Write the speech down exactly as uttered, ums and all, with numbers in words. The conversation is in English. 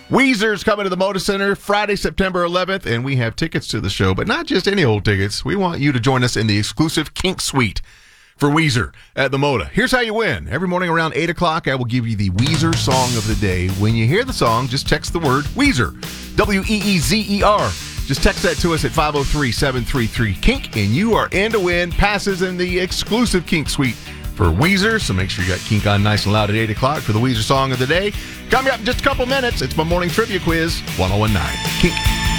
Weezer's coming to the Moda Center Friday, September eleventh, and we have tickets to the show, but not just any old tickets. We want you to join us in the exclusive Kink Suite for Weezer at the Moda. Here's how you win. Every morning around eight o'clock, I will give you the Weezer song of the day. When you hear the song, just text the word Weezer, W E E Z E R. Just text that to us at five oh three, seven three three, KINK, and you are in to win passes in the exclusive Kink Suite for Weezer. So make sure you got Kink on nice and loud at eight o'clock for the Weezer song of the day. Coming up in just a couple minutes, it's my morning trivia quiz, one oh one point nine Kink.